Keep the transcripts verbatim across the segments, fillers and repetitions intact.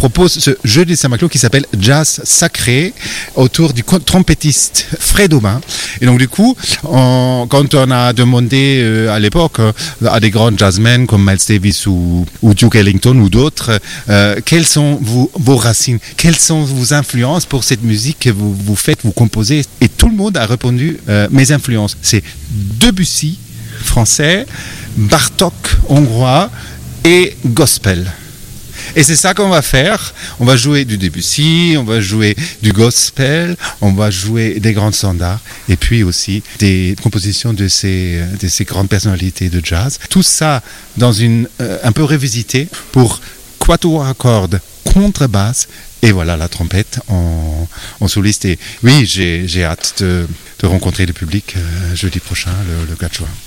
propose ce jeu de Saint-Maclou qui s'appelle Jazz Sacré autour du trompettiste Fred Aubin. Et donc du coup, on, quand on a demandé euh, à l'époque euh, à des grands jazzmen comme Miles Davis ou, ou Duke Ellington ou d'autres, euh, quelles sont vos, vos racines, quelles sont vos influences pour cette musique que vous, vous faites, vous composez, et tout le monde a répondu euh, mes influences, c'est Debussy français, Bartók hongrois et gospel. Et c'est ça qu'on va faire. On va jouer du Debussy, on va jouer du gospel, on va jouer des grands standards et puis aussi des compositions de ces, de ces grandes personnalités de jazz. Tout ça dans une euh, un peu revisité pour quatuor à cordes, contrebasse et voilà la trompette en, en soliste. Et oui, j'ai, j'ai hâte de, de rencontrer le public euh, jeudi prochain, le, le quatre juin.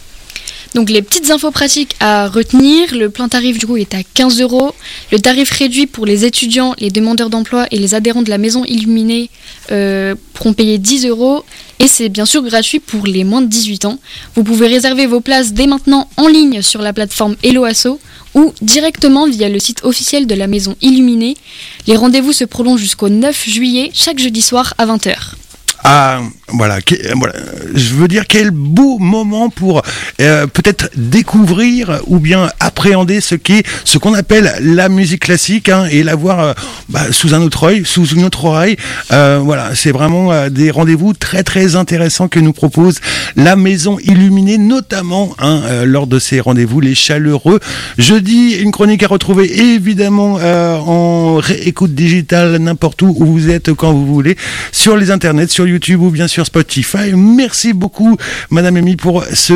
Donc les petites infos pratiques à retenir, le plein tarif du coup est à quinze euros, le tarif réduit pour les étudiants, les demandeurs d'emploi et les adhérents de la maison illuminée euh, pourront payer dix euros et c'est bien sûr gratuit pour les moins de dix-huit ans. Vous pouvez réserver vos places dès maintenant en ligne sur la plateforme Hello Asso ou directement via le site officiel de la maison illuminée. Les rendez-vous se prolongent jusqu'au neuf juillet, chaque jeudi soir à vingt heures. Ah, voilà, que, voilà, je veux dire quel beau moment pour euh, peut-être découvrir ou bien appréhender ce qu'est ce qu'on appelle la musique classique hein, et la voir euh, bah, sous un autre œil, sous une autre oreille. Euh, voilà, c'est vraiment euh, des rendez-vous très très intéressants que nous propose la maison illuminée, notamment hein, euh, lors de ces rendez-vous les chaleureux. Jeudi, une chronique à retrouver évidemment euh, en réécoute digitale n'importe où où vous êtes quand vous voulez sur les internets, sur YouTube ou bien sûr Spotify. Merci beaucoup Madame Amy pour ce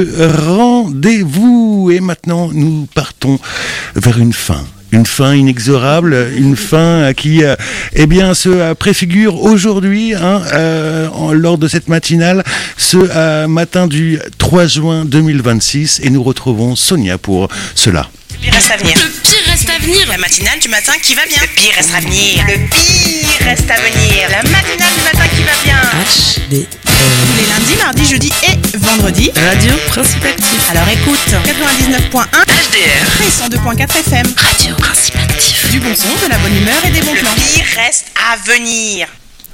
rendez-vous et maintenant nous partons vers une fin. Une fin inexorable, une fin qui euh, eh bien, se euh, préfigure aujourd'hui, hein, euh, en, lors de cette matinale, ce euh, matin du trois juin deux mille vingt-six. Et nous retrouvons Sonia pour cela. Le pire reste à venir. Le pire reste à venir. La matinale du matin qui va bien. Le pire reste à venir. Le pire reste à venir. La matinale du matin qui va bien. H D. Tous les lundis, mardis, jeudis et vendredis. Radio Principe Actif. Alors écoute, quatre-vingt-dix-neuf point un H D R et cent deux point quatre F M. Radio Principe Actif. Du bon son, de la bonne humeur et des bons plans. Le pire reste à venir.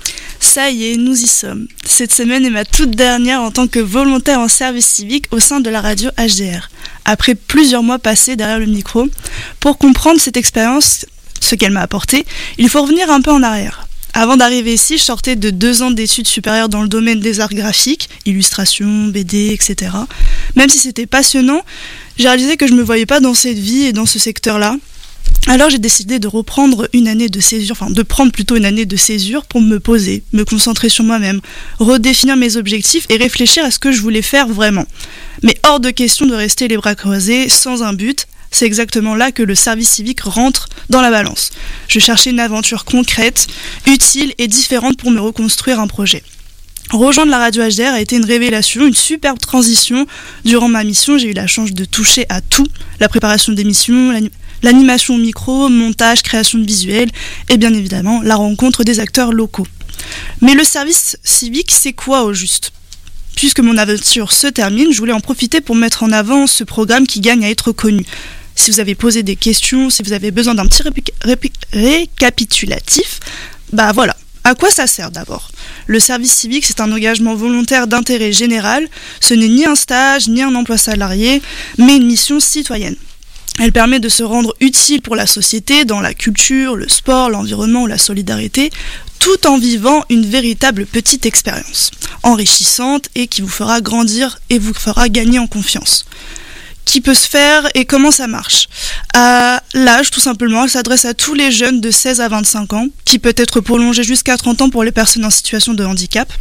Ça y est, nous y sommes. Cette semaine est ma toute dernière en tant que volontaire en service civique au sein de la radio H D R. Après plusieurs mois passés derrière le micro, pour comprendre cette expérience, ce qu'elle m'a apporté, il faut revenir un peu en arrière. Avant d'arriver ici, je sortais de deux ans d'études supérieures dans le domaine des arts graphiques, illustration, B D, et cetera. Même si c'était passionnant, j'ai réalisé que je ne me voyais pas dans cette vie et dans ce secteur-là. Alors j'ai décidé de reprendre une année de césure, enfin de prendre plutôt une année de césure pour me poser, me concentrer sur moi-même, redéfinir mes objectifs et réfléchir à ce que je voulais faire vraiment. Mais hors de question de rester les bras croisés, sans un but. C'est exactement là que le service civique rentre dans la balance. Je cherchais une aventure concrète, utile et différente pour me reconstruire un projet. Rejoindre la radio H D R a été une révélation, une superbe transition. Durant ma mission, j'ai eu la chance de toucher à tout, la préparation d'émissions, l'anim- l'animation au micro, montage, création de visuels et bien évidemment la rencontre des acteurs locaux. Mais le service civique, c'est quoi au juste ? Puisque mon aventure se termine, je voulais en profiter pour mettre en avant ce programme qui gagne à être connu. Si vous avez posé des questions, si vous avez besoin d'un petit répi- répi- récapitulatif, bah voilà. À quoi ça sert d'abord ? Le service civique, c'est un engagement volontaire d'intérêt général. Ce n'est ni un stage, ni un emploi salarié, mais une mission citoyenne. Elle permet de se rendre utile pour la société dans la culture, le sport, l'environnement ou la solidarité, tout en vivant une véritable petite expérience, enrichissante et qui vous fera grandir et vous fera gagner en confiance. Qui peut se faire et comment ça marche ? À l'âge, tout simplement, elle s'adresse à tous les jeunes de seize à vingt-cinq ans, qui peut être prolongé jusqu'à trente ans pour les personnes en situation de handicap.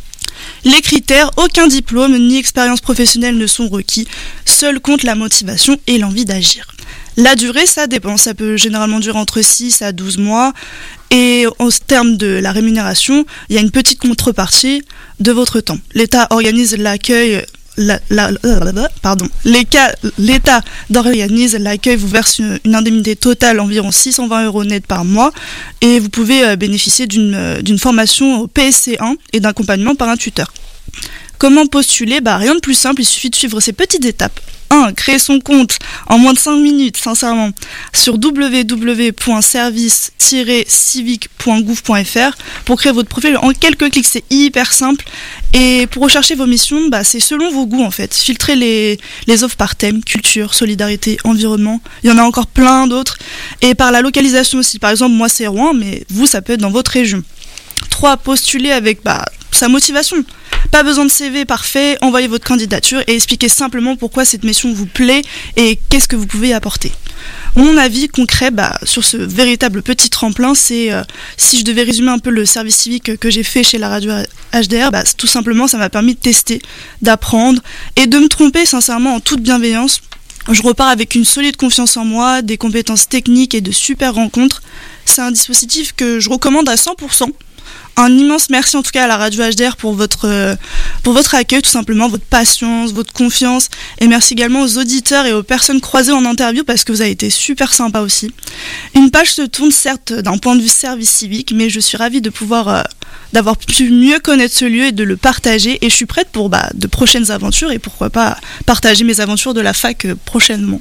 Les critères, aucun diplôme ni expérience professionnelle ne sont requis, seul compte la motivation et l'envie d'agir. La durée, ça dépend, ça peut généralement durer entre six à douze mois, et en termes de la rémunération, il y a une petite contrepartie de votre temps. L'État organise l'accueil... La, la, la, pardon. L'État, l'État organise l'accueil, vous verse une, une indemnité totale environ six cent vingt euros net par mois et vous pouvez euh, bénéficier d'une, euh, d'une formation au P S C un et d'un accompagnement par un tuteur. Comment postuler? Bah, rien de plus simple, il suffit de suivre ces petites étapes. un. Créer son compte en moins de cinq minutes, sincèrement, sur w w w point service tiret civique point gouv point f r pour créer votre profil en quelques clics, c'est hyper simple. Et pour rechercher vos missions, bah, c'est selon vos goûts en fait. Filtrez les, les offres par thème, culture, solidarité, environnement. Il y en a encore plein d'autres. Et par la localisation aussi. Par exemple, moi c'est Rouen, mais vous, ça peut être dans votre région. trois. Postuler avec bah, sa motivation. Pas besoin de C V parfait, envoyez votre candidature et expliquez simplement pourquoi cette mission vous plaît et qu'est-ce que vous pouvez y apporter. Mon avis concret bah, sur ce véritable petit tremplin, c'est euh, si je devais résumer un peu le service civique que j'ai fait chez la radio H D R, bah, tout simplement ça m'a permis de tester, d'apprendre et de me tromper sincèrement en toute bienveillance. Je repars avec une solide confiance en moi, des compétences techniques et de super rencontres. C'est un dispositif que je recommande à cent pour cent. Un immense merci en tout cas à la radio H D R pour votre, euh, pour votre accueil, tout simplement, votre patience, votre confiance. Et merci également aux auditeurs et aux personnes croisées en interview parce que vous avez été super sympa aussi. Une page se tourne certes d'un point de vue service civique, mais je suis ravie de pouvoir, euh, d'avoir pu mieux connaître ce lieu et de le partager. Et je suis prête pour bah, de prochaines aventures et pourquoi pas partager mes aventures de la fac euh, prochainement.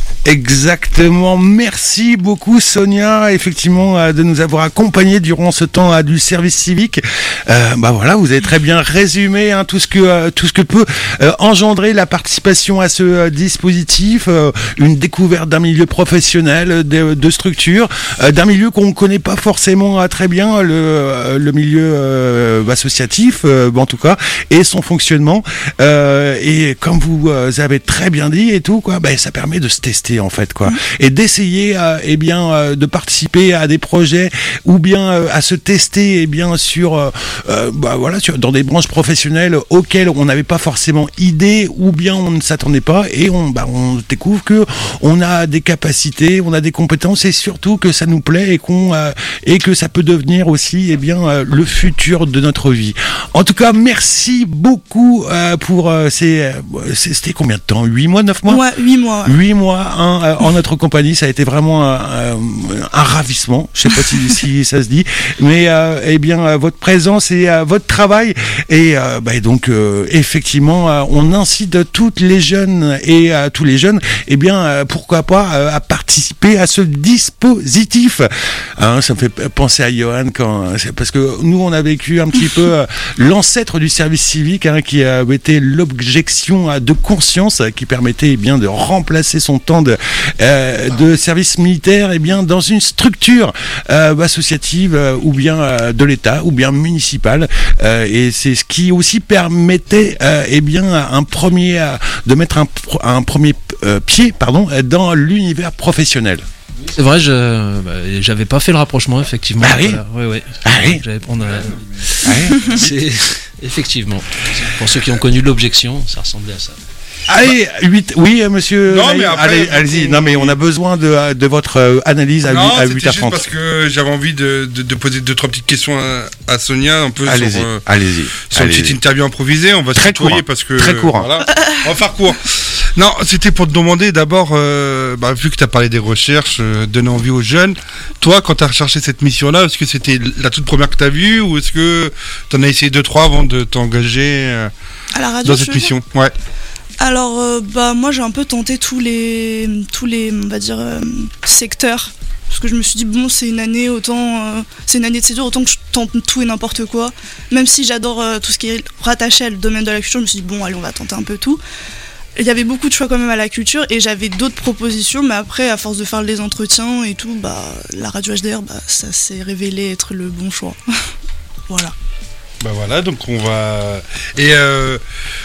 Exactement, merci beaucoup Sonia, effectivement, de nous avoir accompagnés durant ce temps du service civique. Euh, bah voilà, vous avez très bien résumé hein, tout ce que euh, tout ce que peut euh, engendrer la participation à ce euh, dispositif, euh, une découverte d'un milieu professionnel, de, de structure, euh, d'un milieu qu'on ne connaît pas forcément euh, très bien, le, le milieu euh, associatif, euh, en tout cas, et son fonctionnement. Euh, et comme vous euh, avez très bien dit et tout, quoi, bah, ça permet de se tester en fait quoi, mmh. et d'essayer euh, eh bien euh, de participer à des projets ou bien euh, à se tester eh bien sur euh, euh, bah voilà sur, dans des branches professionnelles auxquelles on n'avait pas forcément idée ou bien on ne s'attendait pas et on bah on découvre que on a des capacités, on a des compétences et surtout que ça nous plaît et qu'on euh, et que ça peut devenir aussi eh bien euh, le futur de notre vie. En tout cas, merci beaucoup euh, pour euh, ces euh, c'était combien de temps, huit mois, neuf mois? Ouais, huit mois. Ouais. huit mois hein, en notre compagnie, ça a été vraiment un, un, un ravissement. Je sais pas si, si ça se dit, mais euh, eh bien votre présence et euh, votre travail et euh, bah, donc euh, effectivement, euh, on incite toutes les jeunes et euh, tous les jeunes, eh bien euh, pourquoi pas euh, à participer à ce dispositif. Hein, ça me fait penser à Johan quand parce que nous on a vécu un petit peu euh, l'ancêtre du service civique hein, qui a été l'objection de conscience qui permettait eh bien de remplacer son temps de Euh, de service militaire et eh bien dans une structure euh, associative euh, ou bien euh, de l'État ou bien municipale euh, et c'est ce qui aussi permettait euh, eh bien un premier euh, de mettre un, un premier euh, pied pardon dans l'univers professionnel. C'est vrai, je bah, j'avais pas fait le rapprochement effectivement. Ah oui. Voilà. Ouais, ouais. Ah oui. J'allais prendre. Euh... Ah oui. C'est effectivement. Pour ceux qui ont connu l'objection, ça ressemblait à ça. Allez, huit, oui, monsieur. Non, mais après, allez, allez-y. Non, mais on a besoin de, de votre euh, analyse à, non, à huit heures trente. Non, c'était juste parce que j'avais envie de, de, de poser deux, trois petites questions à, à Sonia, un peu allez-y, sur, euh, allez-y, sur une petite interview improvisée. On va très se tutoyer court, parce que. Très court. Voilà, on va faire court. Non, c'était pour te demander d'abord, euh, bah, vu que tu as parlé des recherches, euh, donner envie aux jeunes, toi, quand tu as recherché cette mission-là, est-ce que c'était la toute première que tu as vue ou est-ce que tu en as essayé deux, trois avant de t'engager euh, à la radio, dans cette mission? Ouais. Alors, euh, bah, moi j'ai un peu tenté tous les, tous les on va dire, euh, secteurs. Parce que je me suis dit, bon, c'est une année, autant, euh, c'est une année de césure, autant que je tente tout et n'importe quoi. Même si j'adore euh, tout ce qui est rattaché au domaine de la culture, je me suis dit, bon, allez, on va tenter un peu tout. Il y avait beaucoup de choix quand même à la culture et j'avais d'autres propositions, mais après, à force de faire les entretiens et tout, bah, la radio H D R, bah, ça s'est révélé être le bon choix. Voilà. Bah voilà, donc on va... Et euh,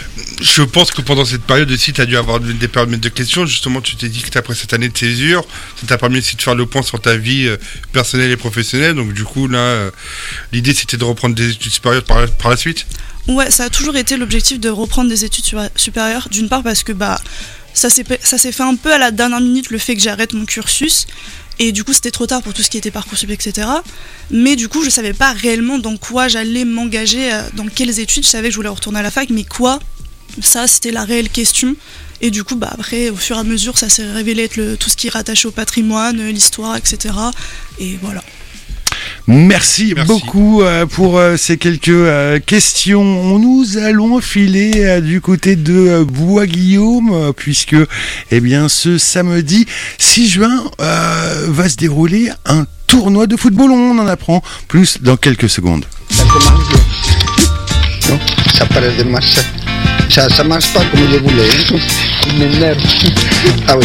je pense que pendant cette période aussi, tu as dû avoir des périodes de questions. Justement, tu t'es dit que après cette année de césure, ça t'a permis aussi de faire le point sur ta vie euh, personnelle et professionnelle. Donc du coup, là, euh, l'idée, c'était de reprendre des études supérieures par la, par la suite. Ouais, ça a toujours été l'objectif de reprendre des études supérieures. D'une part parce que bah, ça s'est, ça s'est fait un peu à la dernière minute, le fait que j'arrête mon cursus. Et du coup, c'était trop tard pour tout ce qui était Parcoursup, et cetera. Mais du coup, je savais pas réellement dans quoi j'allais m'engager, dans quelles études. Je savais que je voulais retourner à la fac, mais quoi? Ça, c'était la réelle question. Et du coup, bah, après, au fur et à mesure, ça s'est révélé être le, tout ce qui est rattaché au patrimoine, l'histoire, et cetera. Et voilà. Merci, Merci. beaucoup euh, pour euh, ces quelques euh, questions. Nous allons filer euh, du côté de euh, Bois-Guillaume, euh, puisque eh bien, ce samedi six juin euh, va se dérouler un tournoi de football. On en apprend plus dans quelques secondes. Ça commence bien. Non, ça paraît de marcher. Ça, ça marche pas comme je voulais. Il m'énerve. Ah oui.